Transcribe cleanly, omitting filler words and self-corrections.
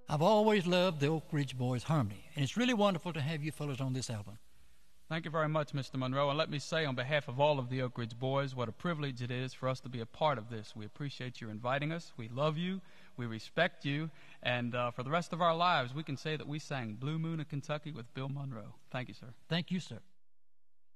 I've always loved the Oak Ridge Boys' harmony, and it's really wonderful to have you fellows on this album. Thank you very much, Mr. Monroe. And let me say on behalf of all of the Oak Ridge Boys what a privilege it is for us to be a part of this. We appreciate you inviting us. We love you. We respect you. And for the rest of our lives, we can say that we sang Blue Moon of Kentucky with Bill Monroe. Thank you, sir. Thank you, sir.